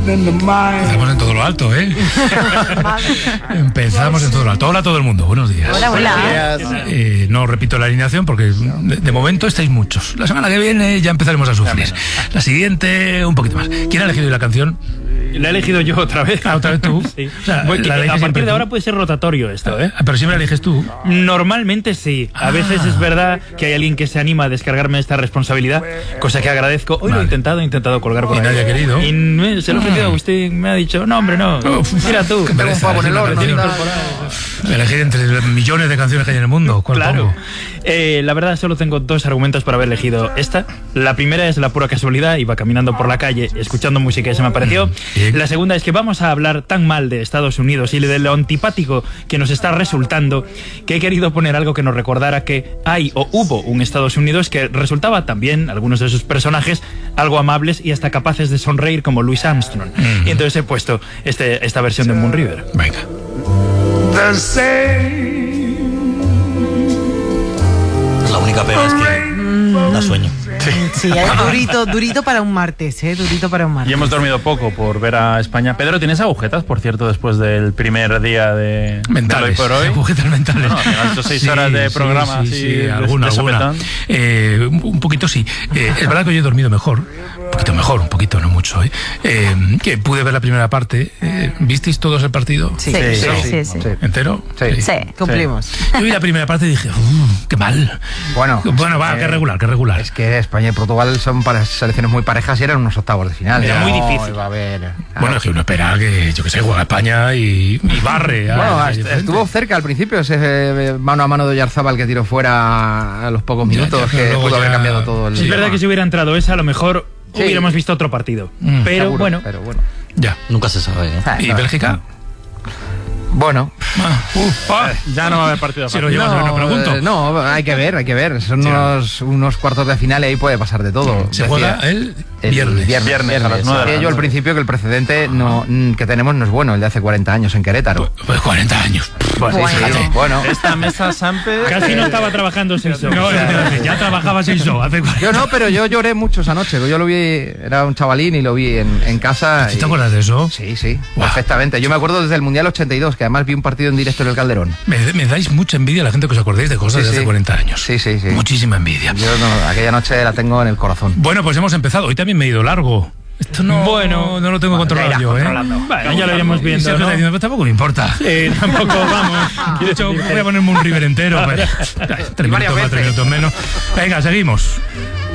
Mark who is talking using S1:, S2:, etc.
S1: Empezamos en todo lo alto, ¿eh? Empezamos en todo lo alto. Hola a todo el mundo, buenos días.
S2: Hola, hola.
S1: No repito la alineación porque de momento estáis muchos. La semana que viene ya empezaremos a sufrir. La siguiente, un poquito más. ¿Quién ha elegido la canción?
S3: La he elegido yo otra vez.
S1: ¿Otra vez tú?
S3: Sí.
S1: O sea,
S3: a partir de ahora puede ser rotatorio esto, ¿eh?
S1: Pero siempre la eliges tú.
S3: Normalmente sí. A veces es verdad que hay alguien que se anima a descargarme esta responsabilidad, cosa que agradezco. Hoy lo he intentado colgar por
S1: ahí.
S3: Y
S1: nadie ha querido.
S3: Y se lo he ofrecido a usted, me ha dicho, no, hombre, no. Mira tú.
S1: Que tengo un pavo en el horno. Elegir entre millones de canciones que hay en el mundo. ¿Cuál
S3: claro.
S1: pongo?
S3: La verdad, solo tengo dos argumentos para haber elegido esta. La primera es la pura casualidad. Iba caminando por la calle, escuchando música y se me apareció. La segunda es que vamos a hablar tan mal de Estados Unidos y de lo antipático que nos está resultando, que he querido poner algo que nos recordara que hay o hubo un Estados Unidos que resultaba también, algunos de sus personajes, algo amables y hasta capaces de sonreír como Louis Armstrong. Y entonces he puesto esta versión de Moon River.
S1: Venga.
S4: La única pega es que da sueño.
S2: Sí, durito para un martes, durito para un martes.
S5: Y hemos dormido poco por ver a España. Pedro, ¿tienes agujetas, por cierto, después del primer día de
S1: mentales,
S5: hoy por hoy?
S1: Agujetas mentales.
S5: No, no, 6 horas de programa.
S1: Sí, alguna. Un poquito sí. Es verdad que hoy he dormido mejor. Un poquito, no mucho. Que pude ver la primera parte. ¿Visteis todos el partido?
S2: Sí.
S1: ¿Entero?
S2: Sí, cumplimos.
S1: Yo vi la primera parte y dije, qué mal.
S6: Bueno,
S1: qué regular.
S6: Es que España y Portugal son selecciones muy parejas y eran unos octavos de final.
S3: Era muy difícil.
S6: Iba a haber,
S1: Bueno, es que uno espera que, yo que sé, juega España y barre.
S6: Bueno, estuvo cerca al principio ese mano a mano de Oyarzábal que tiró fuera a los pocos minutos, que pudo haber cambiado todo el...
S3: Es verdad que si hubiera entrado esa, a lo mejor hubiéramos visto otro partido. Pero
S6: seguro,
S3: bueno.
S1: Ya.
S4: Nunca se sabe, ¿eh?
S1: ¿Y Bélgica?
S6: Bueno,
S5: ya no va a haber partido.
S1: Si lo llevas, no pregunto.
S6: No, hay que ver. Son unos cuartos de final y ahí puede pasar de todo.
S1: Se juega el
S6: viernes
S5: a las 9.
S6: Decía yo al principio que el precedente que tenemos no es bueno, el de hace 40 años en Querétaro.
S1: Pues 40 años.
S6: Bueno.
S5: Esta mesa Sampe...
S3: Casi no estaba trabajando Seiso.
S1: No, ya trabajaba Seiso.
S6: Yo no, pero yo lloré mucho esa noche. Yo lo vi, era un chavalín y lo vi en casa.
S1: ¿Te acuerdas de eso?
S6: Sí, perfectamente. Yo me acuerdo desde el Mundial 82, que además vi un partido en directo en el Calderón.
S1: Me dais mucha envidia a la gente que os acordéis de cosas de hace 40 años.
S6: Sí.
S1: Muchísima envidia.
S6: Yo aquella noche la tengo en el corazón.
S1: Bueno, pues hemos empezado. Hoy también me he ido largo. Esto no lo tengo controlado yo,
S3: Bueno, ya lo iremos viendo, ¿no?
S1: Pues tampoco me importa.
S3: Tampoco vamos.
S1: De hecho, voy a ponerme un River entero. 3 minutos más, 3 minutos menos. Venga, seguimos.